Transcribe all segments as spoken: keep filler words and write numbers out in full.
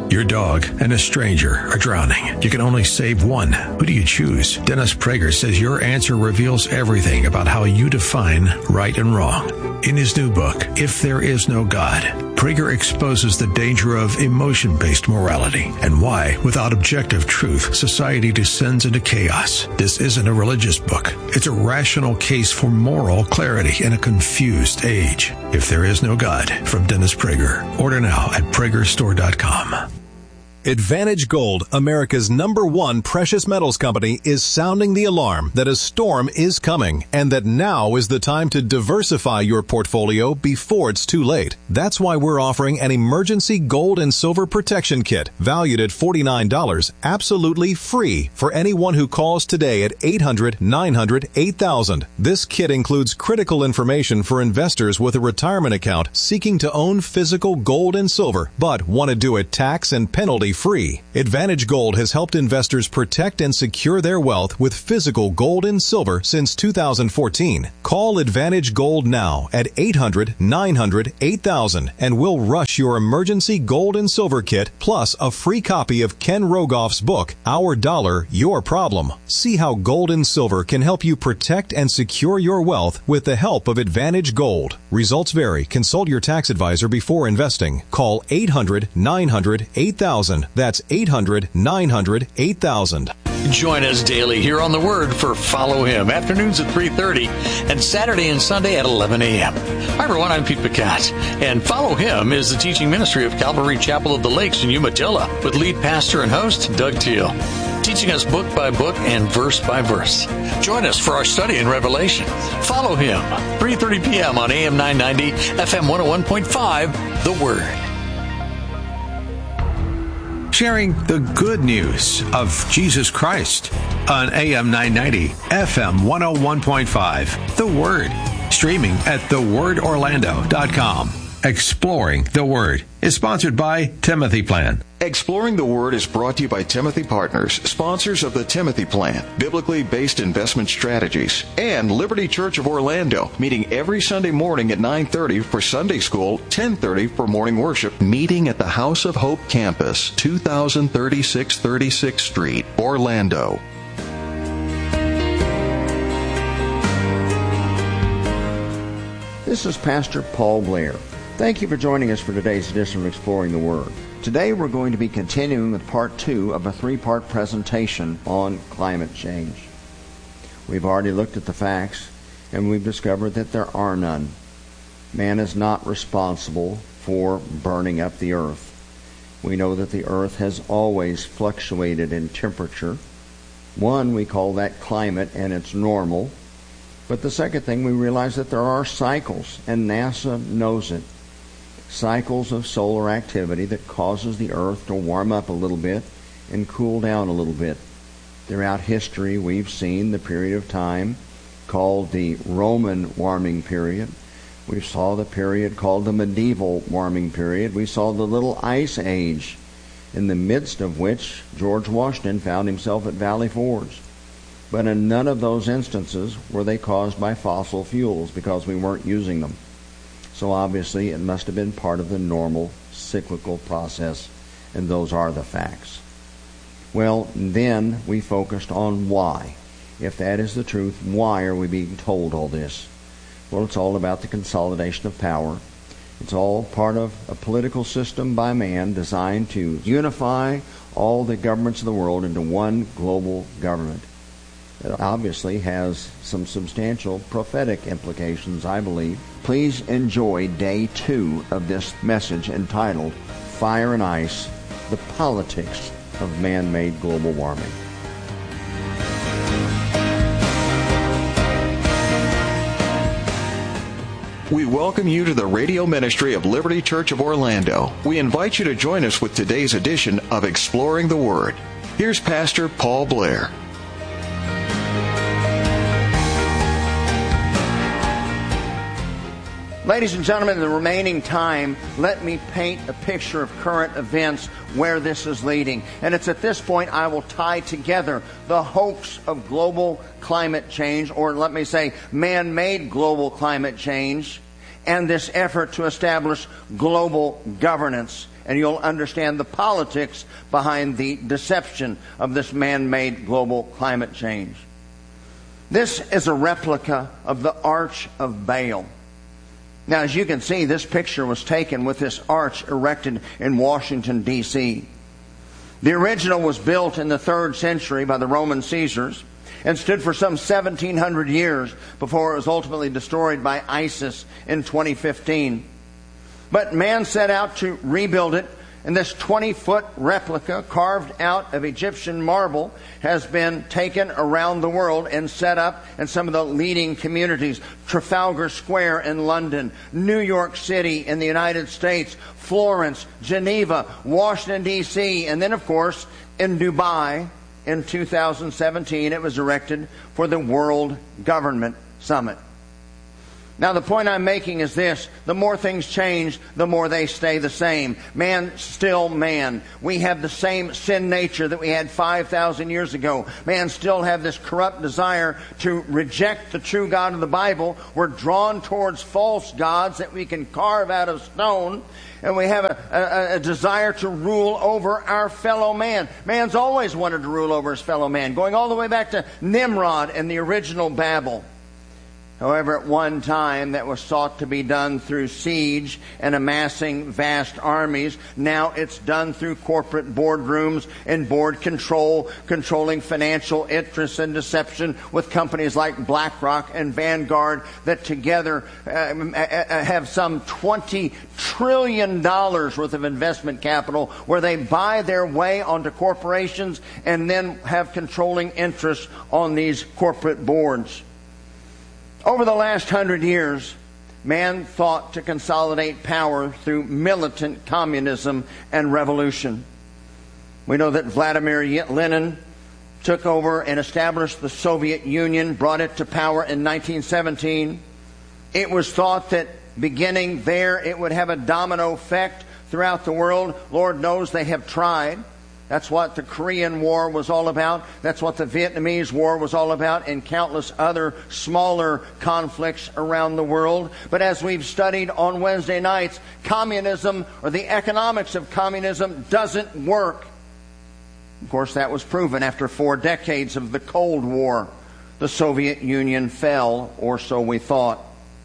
Your dog and a stranger are drowning. You can only save one. Who do you choose? Dennis Prager says your answer reveals everything about how you define right and wrong. In his new book, If There Is No God, Prager exposes the danger of emotion-based morality and why, without objective truth, society descends into chaos. This isn't a religious book. It's a rational case for moral clarity in a confused age. If There Is No God, from Dennis Prager. Order now at prager store dot com. Advantage Gold, America's number one precious metals company, is sounding the alarm that a storm is coming and that now is the time to diversify your portfolio before it's too late. That's why we're offering an emergency gold and silver protection kit valued at forty-nine dollars, absolutely free for anyone who calls today at eight hundred, nine hundred, eight thousand. This kit includes critical information for investors with a retirement account seeking to own physical gold and silver, but want to do it tax and penalty free. Advantage Gold has helped investors protect and secure their wealth with physical gold and silver since two thousand fourteen. Call Advantage Gold now at eight hundred, nine hundred, eight thousand and we'll rush your emergency gold and silver kit plus a free copy of Ken Rogoff's book, Our Dollar, Your Problem. See how gold and silver can help you protect and secure your wealth with the help of Advantage Gold. Results vary. Consult your tax advisor before investing. Call eight hundred, nine hundred, eight thousand. That's eight hundred, nine hundred, eight thousand. Join us daily here on The Word for Follow Him, afternoons at three thirty and Saturday and Sunday at eleven a.m. Hi, everyone. I'm Pete Picat, and Follow Him is the teaching ministry of Calvary Chapel of the Lakes in Umatilla with lead pastor and host Doug Teal, teaching us book by book and verse by verse. Join us for our study in Revelation. Follow Him, three thirty p.m. on A M nine ninety, F M one oh one point five, The Word. Sharing the good news of Jesus Christ on A M nine ninety, F M one oh one point five, The Word. Streaming at the word orlando dot com. Exploring the Word is sponsored by Timothy Plan. Exploring the Word is brought to you by Timothy Partners, sponsors of the Timothy Plan, biblically based investment strategies, and Liberty Church of Orlando, meeting every Sunday morning at nine thirty for Sunday School, ten thirty for morning worship, meeting at the House of Hope campus, two thousand thirty-six thirty-sixth Street, Orlando. This is Pastor Paul Blair. Thank you for joining us for today's edition of Exploring the Word. Today we're going to be continuing with part two of a three-part presentation on climate change. We've already looked at the facts, and we've discovered that there are none. Man is not responsible for burning up the earth. We know that the earth has always fluctuated in temperature. One, we call that climate, and it's normal. But the second thing, we realize that there are cycles, and NASA knows it. Cycles of solar activity that causes the earth to warm up a little bit and cool down a little bit. Throughout history, we've seen the period of time called the Roman warming period. We saw the period called the medieval warming period. We saw the little ice age, in the midst of which George Washington found himself at Valley Forge. But in none of those instances were they caused by fossil fuels, because we weren't using them. So obviously it must have been part of the normal cyclical process, and those are the facts. Well, then we focused on why. If that is the truth, why are we being told all this? Well, it's all about the consolidation of power. It's all part of a political system by man designed to unify all the governments of the world into one global government. It obviously has some substantial prophetic implications, I believe. Please enjoy day two of this message entitled Fire and Ice, the Politics of Man-Made Global Warming. We welcome you to the radio ministry of Liberty Church of Orlando. We invite you to join us with today's edition of Exploring the Word. Here's Pastor Paul Blair. Ladies and gentlemen, in the remaining time, let me paint a picture of current events where this is leading. And it's at this point I will tie together the hoax of global climate change, or let me say man-made global climate change, and this effort to establish global governance and you'll understand the politics behind the deception of this man-made global climate change. This is a replica of the Arch of Baal. Now, as you can see, this picture was taken with this arch erected in Washington, D C The original was built in the third century by the Roman Caesars and stood for some seventeen hundred years before it was ultimately destroyed by ISIS in twenty fifteen. But man set out to rebuild it, and this twenty-foot replica carved out of Egyptian marble has been taken around the world and set up in some of the leading communities. Trafalgar Square in London, New York City in the United States, Florence, Geneva, Washington, D C, and then, of course, in Dubai in two thousand seventeen, it was erected for the World Government Summit. Now, the point I'm making is this: the more things change, the more they stay the same. Man, still man. We have the same sin nature that we had five thousand years ago. Man still have this corrupt desire to reject the true God of the Bible. We're drawn towards false gods that we can carve out of stone. And we have a, a, a desire to rule over our fellow man. Man's always wanted to rule over his fellow man, going all the way back to Nimrod and the original Babel. However, at one time that was sought to be done through siege and amassing vast armies. Now it's done through corporate boardrooms and board control, controlling financial interests and deception with companies like BlackRock and Vanguard that together uh, have some twenty trillion dollars worth of investment capital, where they buy their way onto corporations and then have controlling interests on these corporate boards. Over the last hundred years, man thought to consolidate power through militant communism and revolution. We know that Vladimir Lenin took over and established the Soviet Union, brought it to power in nineteen seventeen. It was thought that beginning there, it would have a domino effect throughout the world. Lord knows they have tried. That's what the Korean War was all about. That's what the Vietnamese War was all about, and countless other smaller conflicts around the world. But as we've studied on Wednesday nights, communism, or the economics of communism, doesn't work. Of course, that was proven after four decades of the Cold War. The Soviet Union fell, or so we thought.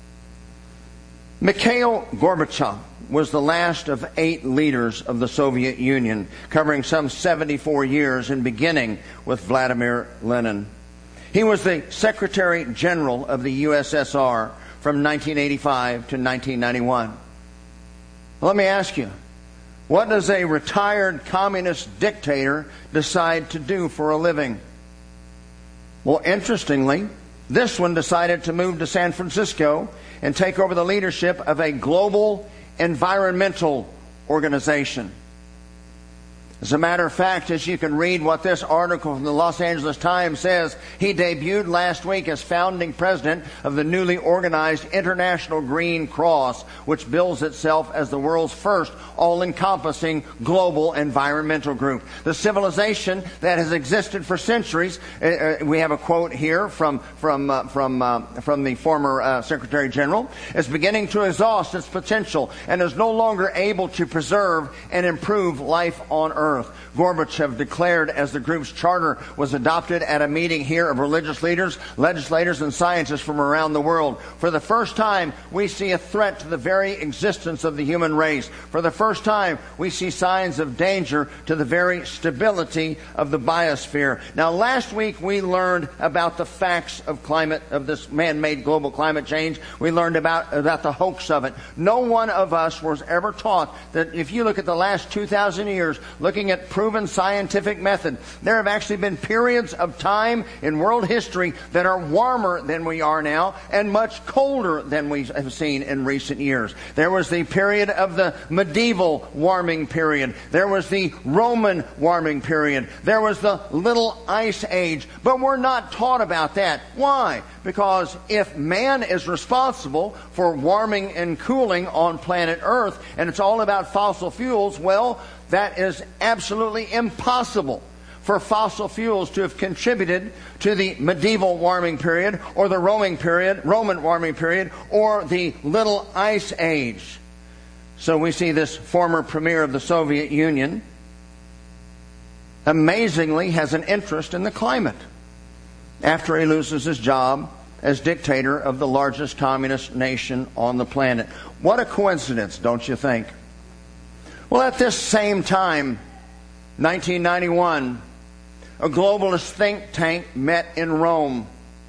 Mikhail Gorbachev was the last of eight leaders of the Soviet Union, covering some seventy-four years and beginning with Vladimir Lenin. He was the Secretary General of the U S S R from nineteen eighty-five to nineteen ninety-one. Let me ask you, what does a retired communist dictator decide to do for a living? Well, interestingly, this one decided to move to San Francisco and take over the leadership of a global environmental organization. As a matter of fact, as you can read what this article from the Los Angeles Times says, he debuted last week as founding president of the newly organized International Green Cross, which bills itself as the world's first all-encompassing global environmental group. The civilization that has existed for centuries, uh, we have a quote here from from uh, from uh, from the former uh, Secretary General, is beginning to exhaust its potential and is no longer able to preserve and improve life on Earth. Gorbachev declared as the group's charter was adopted at a meeting here of religious leaders, legislators, and scientists from around the world. For the first time, we see a threat to the very existence of the human race. For the first time, we see signs of danger to the very stability of the biosphere. Now, last week we learned about the facts of climate, of this man-made global climate change. We learned about, about the hoax of it. No one of us was ever taught that if you look at the last two thousand years, looking at proven scientific method, there have actually been periods of time in world history that are warmer than we are now and much colder than we have seen in recent years. There was the period of the medieval warming period. There was the Roman warming period. There was the Little Ice Age. But we're not taught about that. Why? Because if man is responsible for warming and cooling on planet Earth, and it's all about fossil fuels, well, that is absolutely impossible for fossil fuels to have contributed to the medieval warming period or the Roman period, Roman warming period, or the Little Ice Age. So we see this former premier of the Soviet Union amazingly has an interest in the climate after he loses his job as dictator of the largest communist nation on the planet. What a coincidence, don't you think? Well, at this same time, nineteen ninety-one, a globalist think tank met in Rome.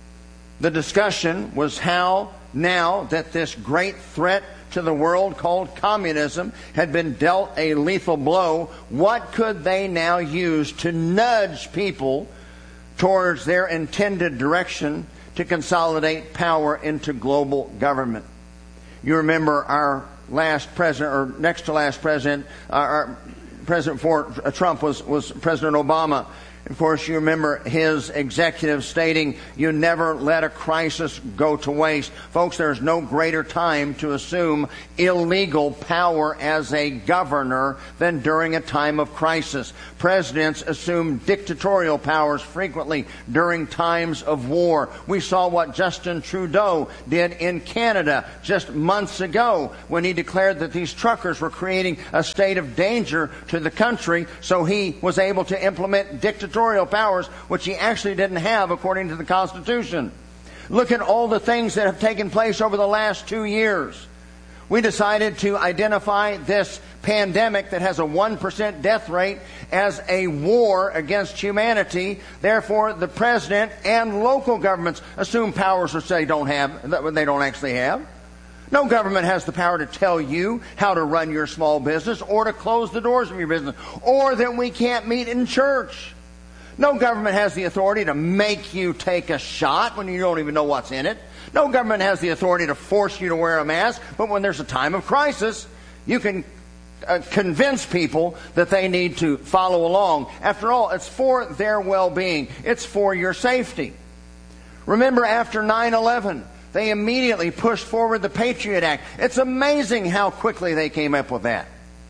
The discussion was how, now that this great threat to the world called communism had been dealt a lethal blow, what could they now use to nudge people towards their intended direction to consolidate power into global government? You remember our last president, or next to last president, uh, our president for uh, Trump was, was President Obama. Of course, you remember his executive stating, "You never let a crisis go to waste." Folks, there is no greater time to assume illegal power as a governor than during a time of crisis. Presidents assume dictatorial powers frequently during times of war. We saw what Justin Trudeau did in Canada just months ago when he declared that these truckers were creating a state of danger to the country, so he was able to implement dictatorial powers, which he actually didn't have according to the Constitution. Look at all the things that have taken place over the last two years. We decided to identify this pandemic that has a one percent death rate as a war against humanity. Therefore, the president and local governments assume powers which they don't have, that they don't actually have. No government has the power to tell you how to run your small business or to close the doors of your business, or that we can't meet in church. No government has the authority to make you take a shot when you don't even know what's in it. No government has the authority to force you to wear a mask, but when there's a time of crisis, you can uh, convince people that they need to follow along. After all, it's for their well-being. It's for your safety. Remember, after nine eleven, they immediately pushed forward the Patriot Act. It's amazing how quickly they came up with that.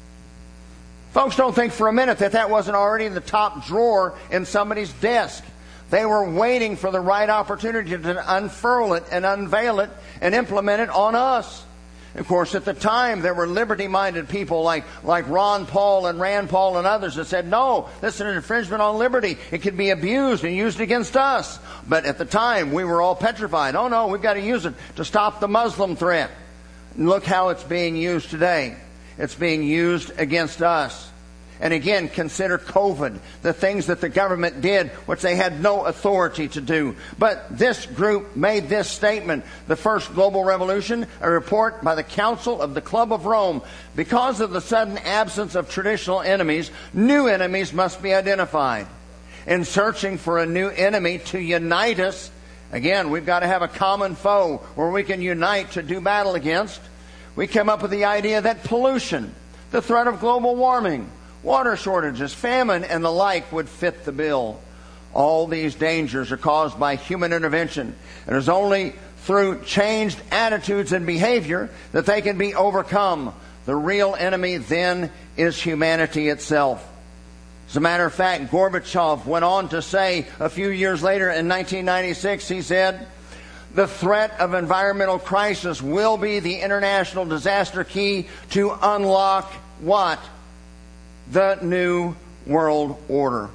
Folks, don't think for a minute that that wasn't already in the top drawer in somebody's desk. They were waiting for the right opportunity to unfurl it and unveil it and implement it on us. Of course, at the time, there were liberty-minded people like, like Ron Paul and Rand Paul and others that said, no, this is an infringement on liberty. It can be abused and used against us. But at the time, we were all petrified. Oh, no, we've got to use it to stop the Muslim threat. And look how it's being used today. It's being used against us. And again, consider COVID, the things that the government did, which they had no authority to do. But this group made this statement: the first global revolution, a report by the Council of the Club of Rome. Because of the sudden absence of traditional enemies, new enemies must be identified. In searching for a new enemy to unite us, again, we've got to have a common foe where we can unite to do battle against. We came up with the idea that pollution, the threat of global warming, water shortages, famine, and the like would fit the bill. All these dangers are caused by human intervention. And it is only through changed attitudes and behavior that they can be overcome. The real enemy then is humanity itself. As a matter of fact, Gorbachev went on to say a few years later in nineteen ninety-six, he said, "The threat of environmental crisis will be the international disaster key to unlock" what? The new world order.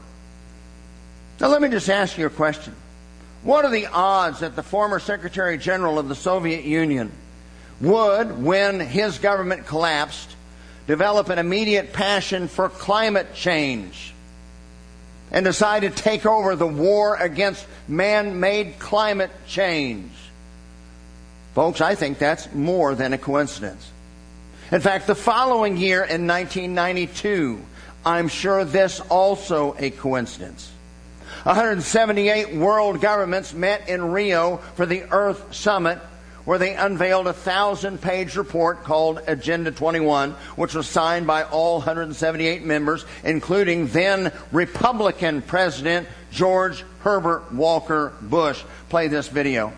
Now let me just ask you a question. What are the odds that the former Secretary General of the Soviet Union would, when his government collapsed, develop an immediate passion for climate change and decide to take over the war against man-made climate change? Folks, I think that's more than a coincidence. In fact, the following year in nineteen ninety-two, I'm sure this also a coincidence. one hundred seventy-eight world governments met in Rio for the Earth Summit, where they unveiled a thousand-page report called Agenda twenty-one, which was signed by all one hundred seventy-eight members, including then Republican President George Herbert Walker Bush. Play this video.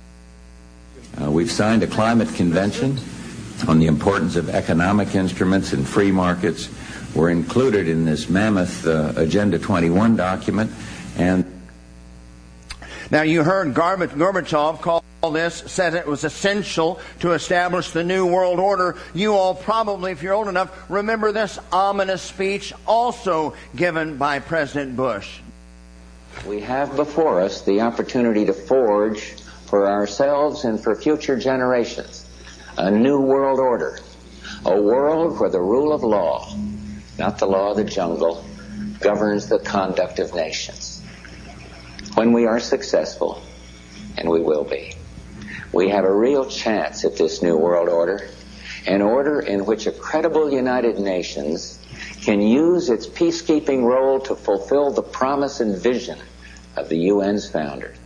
Uh, we've signed a climate convention on the importance of economic instruments and free markets. Were included in this mammoth uh, Agenda twenty-one document. And now you heard Gorbachev call all this, said it was essential to establish the New World Order. You all probably, if you're old enough, remember this ominous speech also given by President Bush. We have before us the opportunity to forge for ourselves and for future generations a new world order, a world where the rule of law, not the law of the jungle, governs the conduct of nations. When we are successful, and we will be, we have a real chance at this new world order, an order in which a credible United Nations can use its peacekeeping role to fulfill the promise and vision of the U N's founders.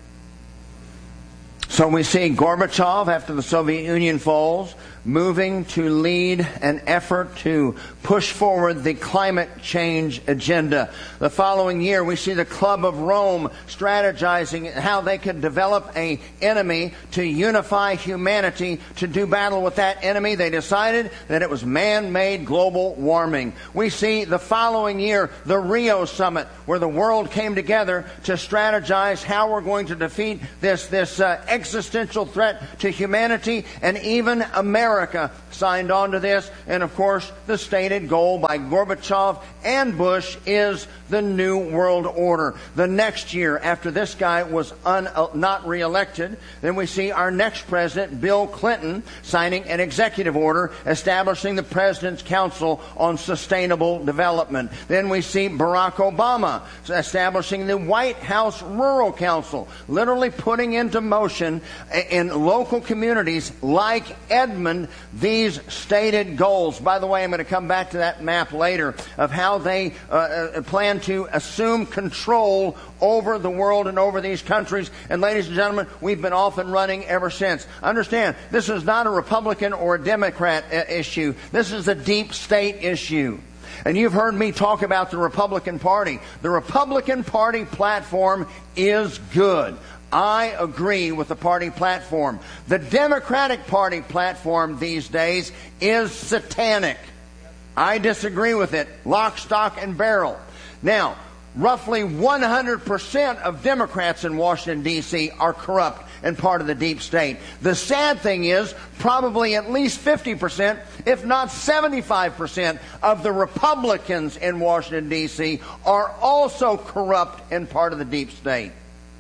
So we see Gorbachev, after the Soviet Union falls, moving to lead an effort to push forward the climate change agenda. The following year, we see the Club of Rome strategizing how they could develop an enemy to unify humanity to do battle with that enemy. They decided that it was man-made global warming. We see the following year, the Rio Summit, where the world came together to strategize how we're going to defeat this, this uh, existential threat to humanity, and even America America signed on to this. And of course, the stated goal by Gorbachev and Bush is the New World Order. The next year, after this guy was un, uh, not reelected, then we see our next president, Bill Clinton, signing an executive order establishing the President's Council on Sustainable Development. Then we see Barack Obama establishing the White House Rural Council, literally putting into motion in local communities like Edmond these stated goals. By the way, I'm going to come back to that map later of how they uh, uh, plan to assume control over the world and over these countries. And ladies and gentlemen, we've been off and running ever since. Understand, this is not a Republican or a Democrat uh, issue. This is a deep state issue. And you've heard me talk about the Republican Party. The Republican Party platform is good. I agree with the party platform. The Democratic Party platform these days is satanic. I disagree with it, lock, stock, and barrel. Now, roughly one hundred percent of Democrats in Washington, D C are corrupt and part of the deep state. The sad thing is, probably at least fifty percent, if not seventy-five percent, of the Republicans in Washington, D C are also corrupt and part of the deep state.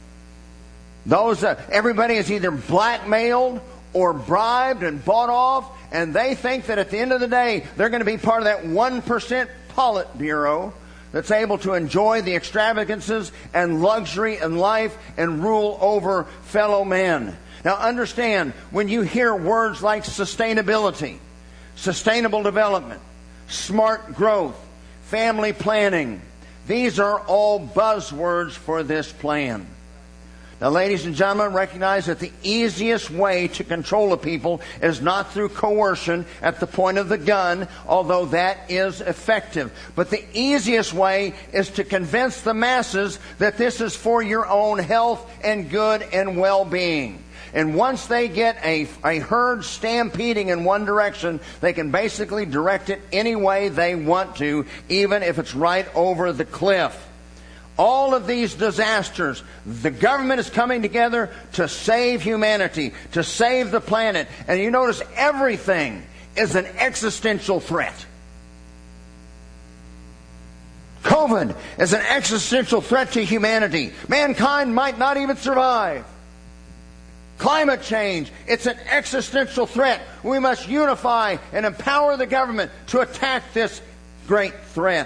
Those, uh, everybody is either blackmailed or bribed and bought off, and they think that at the end of the day, they're going to be part of that one percent Politburo that's able to enjoy the extravagances and luxury in life and rule over fellow men. Now understand, when you hear words like sustainability, sustainable development, smart growth, family planning, these are all buzzwords for this plan. Now, ladies and gentlemen, recognize that the easiest way to control a people is not through coercion at the point of the gun, although that is effective. But the easiest way is to convince the masses that this is for your own health and good and well-being. And once they get a, a herd stampeding in one direction, they can basically direct it any way they want to, even if it's right over the cliff. All of these disasters, the government is coming together to save humanity, to save the planet. And you notice everything is an existential threat. COVID is an existential threat to humanity. Mankind might not even survive. Climate change, it's an existential threat. We must unify and empower the government to attack this great threat.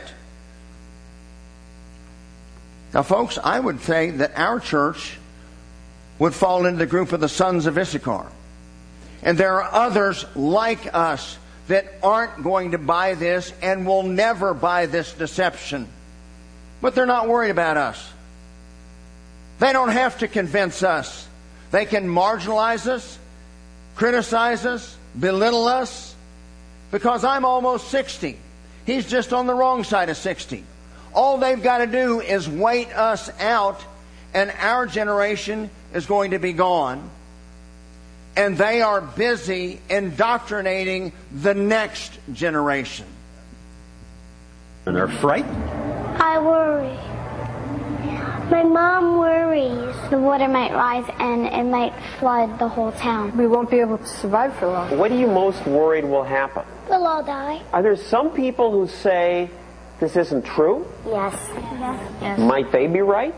Now, folks, I would say that our church would fall into the group of the sons of Issachar. And there are others like us that aren't going to buy this and will never buy this deception. But they're not worried about us. They don't have to convince us. They can marginalize us, criticize us, belittle us, because I'm almost sixty. He's just on the wrong side of sixty. All they've got to do is wait us out, and our generation is going to be gone. And they are busy indoctrinating the next generation. And they're frightened. I worry. My mom worries the water might rise and it might flood the whole town. We won't be able to survive for long. What are you most worried will happen? We'll all die. Are there some people who say this isn't true? Yes. Yes. Yes. Might they be right?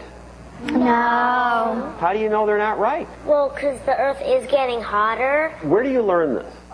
No. How do you know they're not right? Well, because the earth is getting hotter. Where do you learn this?